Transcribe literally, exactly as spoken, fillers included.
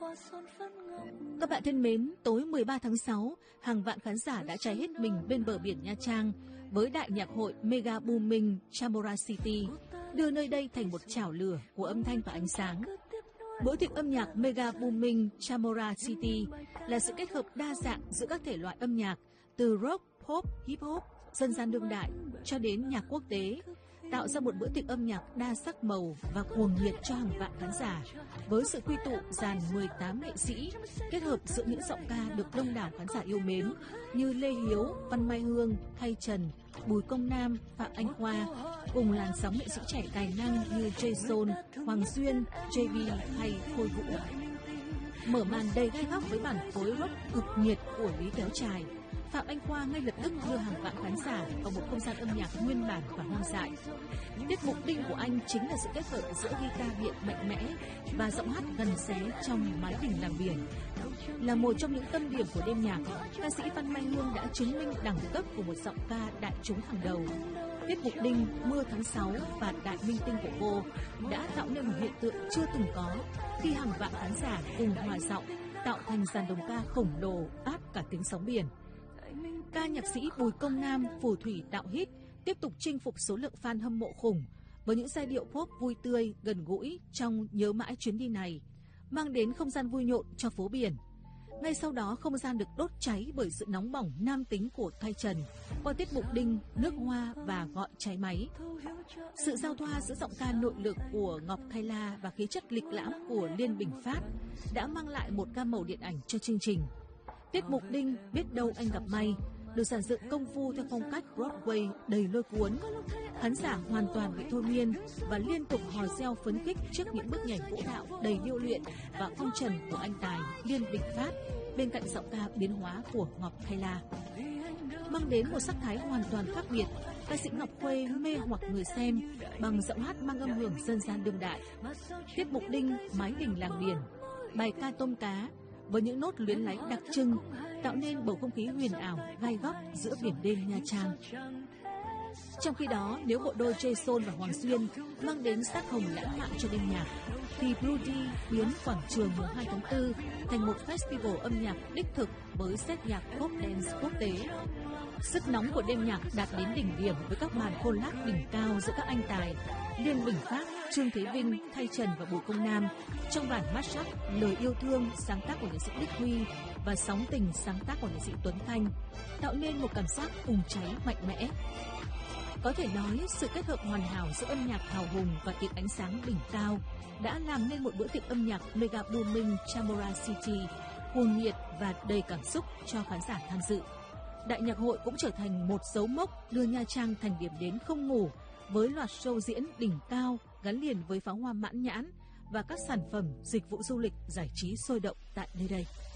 Các bạn thân mến, tối mười ba tháng sáu, hàng vạn khán giả đã cháy hết mình bên bờ biển Nha Trang với đại nhạc hội Mega Booming Chamora City, đưa nơi đây thành một chảo lửa của âm thanh và ánh sáng. Bữa tiệc âm nhạc Mega Booming Chamora City là sự kết hợp đa dạng giữa các thể loại âm nhạc từ rock, pop, hip hop, dân gian đương đại cho đến nhạc quốc tế, tạo ra một bữa tiệc âm nhạc đa sắc màu và cuồng nhiệt cho hàng vạn khán giả, với sự quy tụ dàn mười tám nghệ sĩ, kết hợp giữa những giọng ca được đông đảo khán giả yêu mến như Lê Hiếu, Văn Mai Hương, Thay Trần, Bùi Công Nam, Phạm Anh Khoa, cùng làn sóng nghệ sĩ trẻ tài năng như Jason, Hoàng Duyên, jay bê hay Khôi Vũ. Mở màn đầy gai góc với bản phối rock cực nhiệt của Lý Kéo Chài, Phạm Anh Khoa ngay lập tức đưa hàng vạn khán giả vào một không gian âm nhạc nguyên bản và hoang dại. Tiết mục đinh của anh chính là sự kết hợp giữa guitar điện mạnh mẽ và giọng hát gần xé trong mái đình làng biển. Là một trong những tâm điểm của đêm nhạc, ca sĩ Văn Mai Hương đã chứng minh đẳng cấp của một giọng ca đại chúng hàng đầu. Tiết mục đinh Mưa tháng sáu và Đại Minh Tinh của cô đã tạo nên một hiện tượng chưa từng có khi hàng vạn khán giả cùng hòa giọng tạo thành dàn đồng ca khổng lồ áp cả tiếng sóng biển. Ca nhạc sĩ Bùi Công Nam phù thủy tạo hit tiếp tục chinh phục số lượng fan hâm mộ khủng với những giai điệu pop vui tươi, gần gũi trong Nhớ mãi chuyến đi này, mang đến không gian vui nhộn cho phố biển. Ngay sau đó, không gian được đốt cháy bởi sự nóng bỏng nam tính của Thay Trần qua tiết mục đinh Nước Hoa và Gọi Cháy Máy. Sự giao thoa giữa giọng ca nội lực của Ngọc Thay La và khí chất lịch lãm của Liên Bình Phát đã mang lại một gam màu điện ảnh cho chương trình. Tiết mục đinh Biết Đâu Anh Gặp May được dàn dựng công phu theo phong cách Broadway đầy lôi cuốn. Khán giả hoàn toàn bị thôi miên và liên tục hò reo phấn khích trước những bước nhảy vũ đạo đầy điêu luyện và phong trần của anh tài Liên Bình Phát bên cạnh giọng ca biến hóa của Ngọc Thay La. Mang đến một sắc thái hoàn toàn khác biệt, ca sĩ Ngọc Khuê mê hoặc người xem bằng giọng hát mang âm hưởng dân gian đương đại. Tiết mục đinh Mái đình làng biển, bài ca tôm cá với những nốt luyến láy đặc trưng tạo nên bầu không khí huyền ảo gai góc giữa biển đêm Nha Trang. Trong khi đó, nếu bộ đôi Jason và Hoàng Duyên mang đến sắc hồng lãng mạn cho đêm nhạc, thì Bloody biến quảng trường mùng hai tháng tư thành một festival âm nhạc đích thực với set nhạc pop dance quốc tế. Sức nóng của đêm nhạc đạt đến đỉnh điểm với các màn collab đỉnh cao giữa các anh tài Liên Bình Phát, Trương Thế Vinh, Thay Trần và Bùi Công Nam trong bản mashup Lời Yêu Thương sáng tác của nghệ sĩ Đức Huy và Sóng Tình sáng tác của nghệ sĩ Tuấn Thanh, tạo nên một cảm giác bùng cháy mạnh mẽ. Có thể nói, sự kết hợp hoàn hảo giữa âm nhạc hào hùng và tiệc ánh sáng đỉnh cao đã làm nên một bữa tiệc âm nhạc Mega Booming Chamora City cuồng nhiệt và đầy cảm xúc cho khán giả tham dự. Đại nhạc hội cũng trở thành một dấu mốc đưa Nha Trang thành điểm đến không ngủ với loạt show diễn đỉnh cao gắn liền với pháo hoa mãn nhãn và các sản phẩm dịch vụ du lịch giải trí sôi động tại nơi đây.